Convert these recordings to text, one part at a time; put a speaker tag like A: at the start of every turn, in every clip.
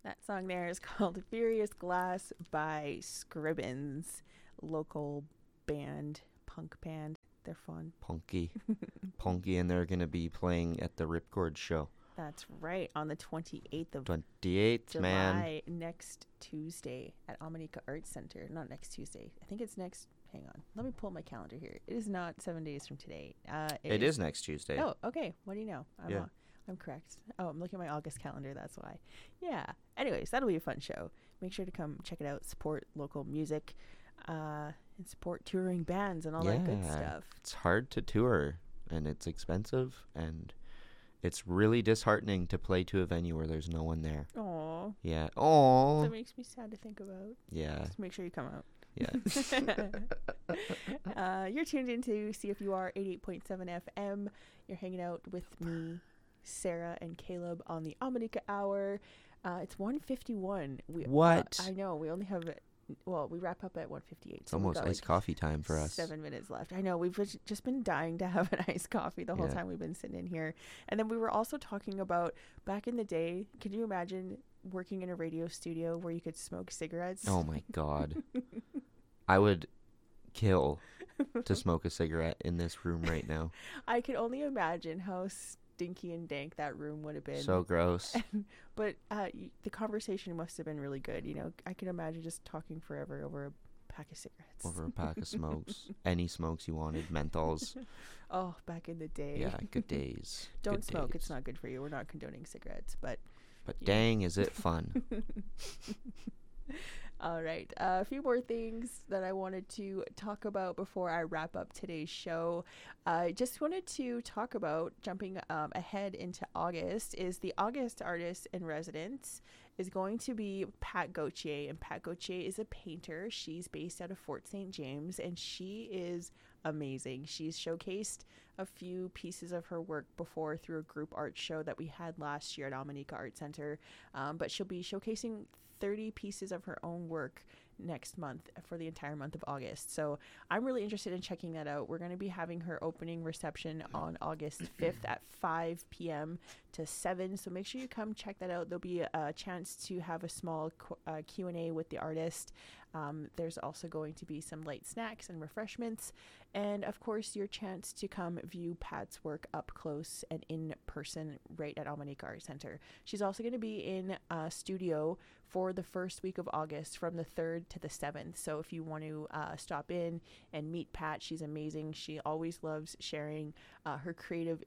A: That song there is called Furious Glass by Scribbins, local band, punk band. They're fun.
B: Punky. Punky, and they're going to be playing at the Ripcord show.
A: That's right, on the 28th of
B: 28th, man.
A: July, next Tuesday at Amanika Arts Center. Not next Tuesday. I think it's next. Hang on. Let me pull my calendar here. It is not 7 days from today.
B: It is next Tuesday.
A: Oh, okay. What do you know?
B: Yeah.
A: I'm correct. Oh, I'm looking at my August calendar. That's why. Yeah. Anyways, that'll be a fun show. Make sure to come check it out. Support local music, and support touring bands and all that good stuff.
B: It's hard to tour, and it's expensive, and it's really disheartening to play to a venue where there's no one there.
A: Aw.
B: Yeah. Aw.
A: That makes me sad to think about.
B: Yeah.
A: Just make sure you come out.
B: Yeah.
A: You're tuned into CFUR 88.7 FM. You're hanging out with me, Sarah, and Caleb on the Amanika Hour. It's 1:51.
B: What?
A: I know. We only have, we wrap up at 1:58.
B: It's almost iced coffee time for us.
A: 7 minutes left. I know. We've just been dying to have an iced coffee the whole time we've been sitting in here. And then we were also talking about back in the day. Can you imagine working in a radio studio where you could smoke cigarettes?
B: Oh my God. I would kill to smoke a cigarette in this room right now.
A: I can only imagine how stinky and dank that room would have been.
B: So gross.
A: But the conversation must have been really good. You know, I can imagine just talking forever over a pack of cigarettes.
B: Over a pack of smokes. Any smokes you wanted. Menthols.
A: Oh, back in the day.
B: Yeah, good days.
A: Don't
B: good
A: smoke.
B: days.
A: It's not good for you. We're not condoning cigarettes, but
B: dang, is it fun.
A: All right. A few more things that I wanted to talk about before I wrap up today's show. I just wanted to talk about jumping ahead into August is the August artist in residence is going to be Pat Gauthier. And Pat Gauthier is a painter. She's based out of Fort St. James, and she is amazing. She's showcased a few pieces of her work before through a group art show that we had last year at Amanika Art Center. But she'll be showcasing 30 pieces of her own work next month for the entire month of August. So I'm really interested in checking that out. We're going to be having her opening reception on August 5th at 5 p.m. to 7. So make sure you come check that out. There'll be a chance to have a small Q&A with the artist. There's also going to be some light snacks and refreshments. And of course, your chance to come view Pat's work up close and in person right at Amanika Art Center. She's also going to be in a studio for the first week of August from the 3rd to the 7th. So if you want to stop in and meet Pat, she's amazing. She always loves sharing her creative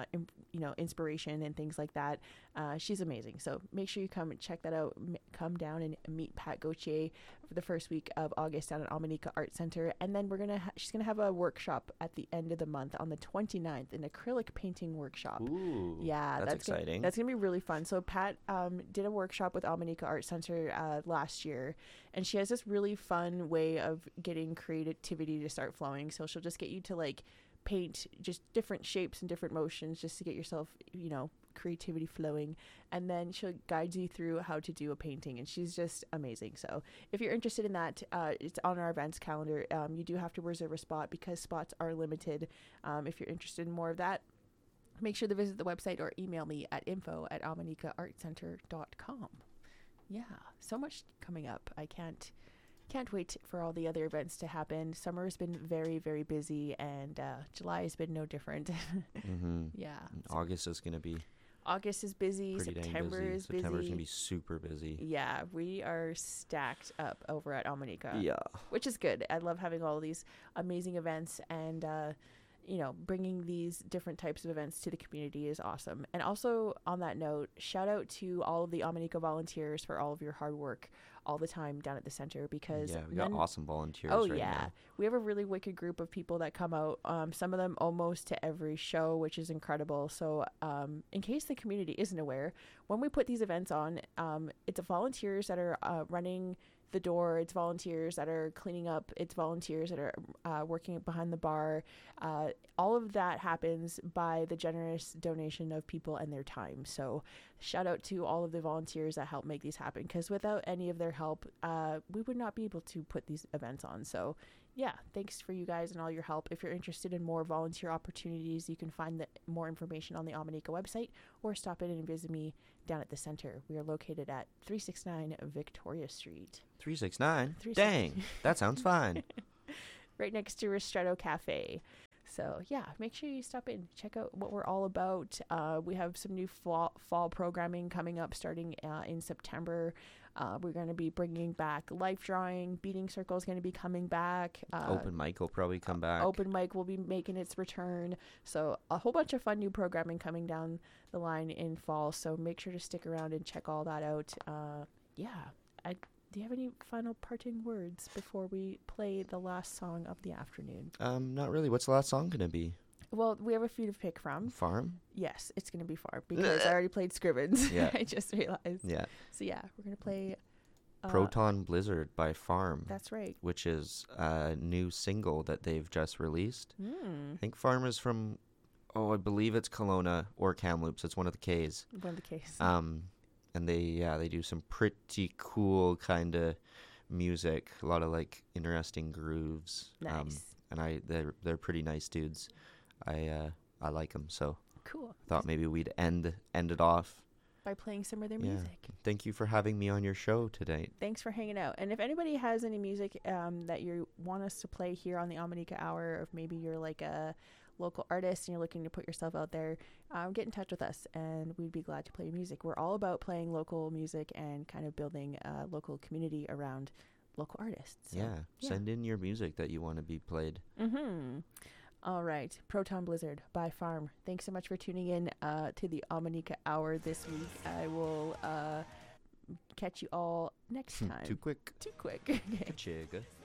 A: inspiration and things like that. She's amazing. So make sure you come and check that out. Come down and meet Pat Gauthier for the first week of August down at Amanika Art Center. And then she's going to have a workshop at the end of the month on the 29th, an acrylic painting workshop.
B: Ooh,
A: yeah,
B: that's exciting.
A: That's going to be really fun. So Pat did a workshop with Amanika Art Center last year, and she has this really fun way of getting creativity to start flowing. So she'll just get you to like paint just different shapes and different motions just to get yourself, creativity flowing, and then she'll guide you through how to do a painting, and she's just amazing. So if you're interested in that, it's on our events calendar. You do have to reserve a spot because spots are limited. If you're interested in more of that, make sure to visit the website or email me at info@amanikaartcenter.com. Yeah, so much coming up. I can't wait for all the other events to happen. Summer has been very, very busy, and July has been no different.
B: Mm-hmm.
A: Yeah.
B: August is going to be
A: August is busy.
B: pretty
A: September
B: dang busy.
A: is
B: September's
A: busy.
B: going to be super busy.
A: Yeah, we are stacked up over at Amanika.
B: Yeah.
A: Which is good. I love having all of these amazing events, and bringing these different types of events to the community is awesome. And also on that note, shout out to all of the Amanika volunteers for all of your hard work all the time down at the center, because
B: We got awesome volunteers right now.
A: We have a really wicked group of people that come out, some of them almost to every show, which is incredible. So in case the community isn't aware, when we put these events on, it's volunteers that are running the door, it's volunteers that are cleaning up, it's volunteers that are working behind the bar. All of that happens by the generous donation of people and their time. So shout out to all of the volunteers that help make these happen, because without any of their help, we would not be able to put these events on. So yeah, thanks for you guys and all your help. If you're interested in more volunteer opportunities, you can find more information on the Amanika website, or stop in and visit me down at the center. We are located at 369 Victoria Street.
B: 369?
A: 369.
B: Dang, that sounds fine.
A: Right next to Ristretto Cafe. So yeah, make sure you stop in, check out what we're all about. We have some new fall programming coming up starting in September. We're going to be bringing back life drawing. Beating Circle is going to be coming back.
B: Open mic will probably come back.
A: Open mic will be making its return. So a whole bunch of fun new programming coming down the line in fall. So make sure to stick around and check all that out. Do you have any final parting words before we play the last song of the afternoon?
B: Not really. What's the last song gonna be?
A: Well, we have a few to pick from.
B: Farm?
A: Yes, it's going to be Farm because I already played Scrivens.
B: Yeah.
A: I just realized.
B: Yeah.
A: So yeah, we're going to play
B: Proton Blizzard by Farm.
A: That's right.
B: Which is a new single that they've just released.
A: Mm.
B: I think Farm is from, I believe it's Kelowna or Kamloops. It's one of the Ks.
A: One of the Ks.
B: And they do some pretty cool kind of music. A lot of like interesting grooves.
A: Nice.
B: And they're pretty nice dudes. I like them, so
A: cool.
B: Thought maybe we'd end it off
A: by playing some of their music.
B: Thank you for having me on your show today.
A: Thanks for hanging out. And if anybody has any music that you want us to play here on the Amanika Hour, or if maybe you're like a local artist and you're looking to put yourself out there, get in touch with us and we'd be glad to play your music. We're all about playing local music and kind of building a local community around local artists. So,
B: send in your music that you want to be played.
A: Mm-hmm. All right. Proton Blizzard by Farm. Thanks so much for tuning in to the Amanika Hour this week. I will catch you all next time.
B: Too quick.
A: Okay.
B: Chigga.